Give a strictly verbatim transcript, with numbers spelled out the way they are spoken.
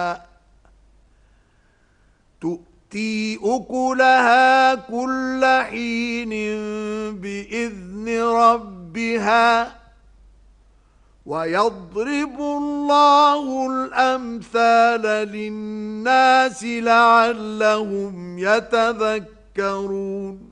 تؤتي أكلها كل حين بإذن ربها ويضرب الله الأمثال للناس لعلهم يتذكرون